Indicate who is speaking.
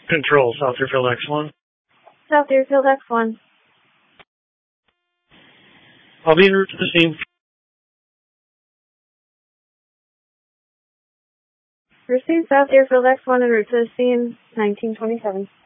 Speaker 1: Control, South Deerfield X1.
Speaker 2: South Deerfield X1.
Speaker 1: I'll be en route to the scene.
Speaker 2: Received South Deerfield X1 en route to the scene, 1927.